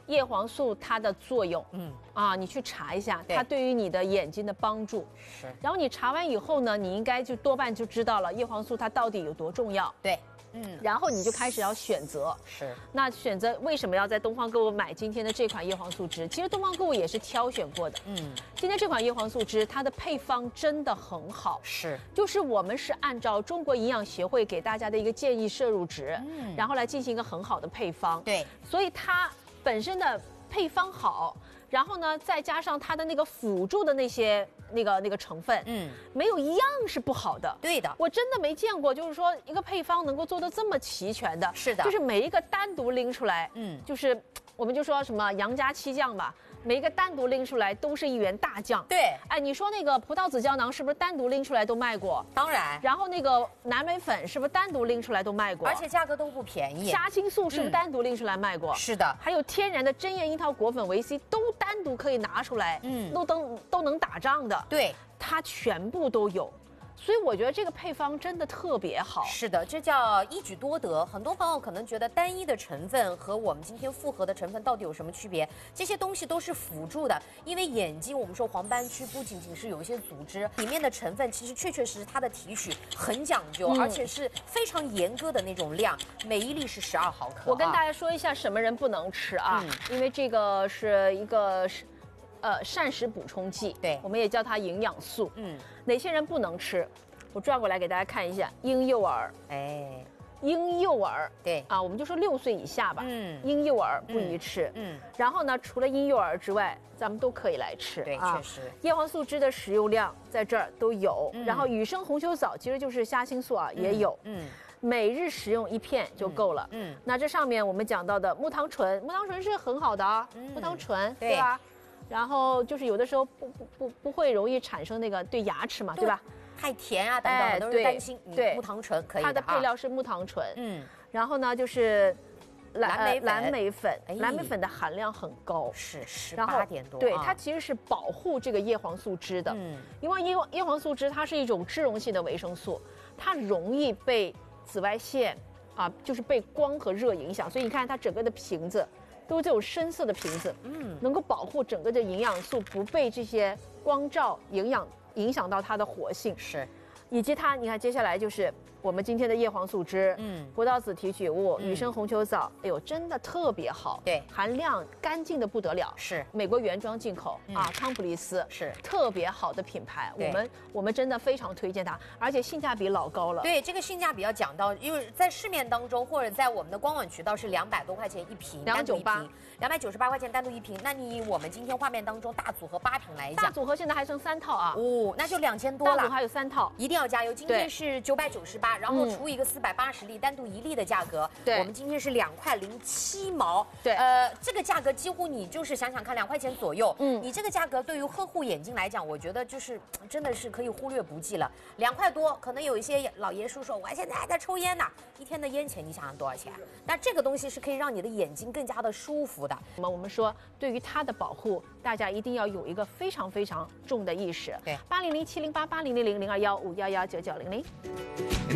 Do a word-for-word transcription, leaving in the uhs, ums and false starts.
叶黄素它的作用，嗯啊，你去查一下，它对于你的眼睛的帮助。 是。 然后你查完以后呢，你应该就多半就知道了叶黄素它到底有多重要。 对。嗯， 然后你就开始要选择， 是。 那选择为什么要在东方购物买今天的这款叶黄素汁？其实东方购物也是挑选过的。嗯，今天这款叶黄素汁，它的配方真的很好。 是， 就是我们是按照中国营养协会给大家的一个建议摄入值，嗯，然后来进行一个很好的配方。 对， 所以它本身的配方好，然后呢，再加上它的那个辅助的那些。那个那个成分，嗯，没有一样是不好的。 对的， 我真的没见过，就是说一个配方能够做得这么齐全的。 是的， 就是每一个单独拎出来，嗯，就是我们就说什么杨家七酱吧，每一个单独拎出来都是一员大将。 对， 哎，你说那个葡萄籽胶囊是不是单独拎出来都卖过？ 当然。 然后那个南美粉是不是单独拎出来都卖过？ 而且价格都不便宜。 虾青素是不是单独拎出来卖过？ 嗯、是的。 还有天然的针叶樱桃果粉维 C 都单独可以拿出来，嗯，都都都能打仗的。 对， 它全部都有。所以我觉得这个配方真的特别好。 是的，这叫一举多得。很多朋友可能觉得单一的成分和我们今天复合的成分到底有什么区别？这些东西都是辅助的。因为眼睛，我们说黄斑区不仅仅是有一些组织，里面的成分其实确确实实它的提取很讲究，嗯、而且是非常严格的那种量，每一粒是十二毫克。 我跟大家说一下什么人不能吃啊，嗯、因为这个是一个是。呃，膳食补充剂， 对， 我们也叫它营养素。嗯，哪些人不能吃？我转过来给大家看一下，婴幼儿，哎，婴幼儿， 对啊，我们就说六岁以下吧。嗯，婴幼儿不宜吃。嗯，然后呢，除了婴幼儿之外，咱们都可以来吃。 对， 啊、 确实。 叶黄素汁的食用量在这儿都有，嗯、然后雨生红球藻其实就是虾青素啊，也有。嗯。嗯每日食用一片就够了。嗯，那这上面我们讲到的木糖醇，木糖醇是很好的啊，嗯、木糖醇，对吧？然后就是有的时候不不不不会容易产生那个对牙齿嘛，对吧？ 太甜啊等等，很多人担心。对，木糖醇可以的。 它的配料是木糖醇。嗯。然后呢，就是蓝莓蓝莓粉，蓝莓粉的含量很高， 是十八点多。 对，它其实是保护这个叶黄素汁的。嗯。因为叶叶黄素汁它是一种脂溶性的维生素，它容易被紫外线啊，就是被光和热影响，所以你看它整个的瓶子。都这种深色的瓶子，嗯，能够保护整个的营养素不被这些光照营养影响到它的活性， 是， 以及它，你看接下来就是我们今天的叶黄素汁，嗯，葡萄籽提取物、雨生红球藻，哎呦，真的特别好， 对， 含量干净的不得了， 是美国原装进口、嗯、啊，康普利斯是特别好的品牌，我们我们真的非常推荐它，而且性价比老高了。 对，这个性价比要讲到，因为在市面当中或者在我们的官网渠道是两百多块钱一瓶， 两百九十八， 两百九十八块钱单独一瓶。那你以我们今天画面当中大组合八瓶来讲， 大组合现在还剩三套啊， 哦，那就两千多了， 大组合还有三套， 一定要加油。今天是九百九十八，然后除一个四百八十粒，单独一粒的价格， 对， 我们今天是两块零七毛， 对， 呃，这个价格几乎你就是想想看，两块钱左右，嗯，你这个价格对于呵护眼睛来讲，我觉得就是真的是可以忽略不计了。两块多，可能有一些老爷叔说，我现在还在抽烟呢，一天的烟钱你想想多少钱？但这个东西是可以让你的眼睛更加的舒服的。 那么我们说，对于它的保护，大家一定要有一个非常非常重的意识。 对， 八零零七零八八零零零零二幺五幺幺九九零零。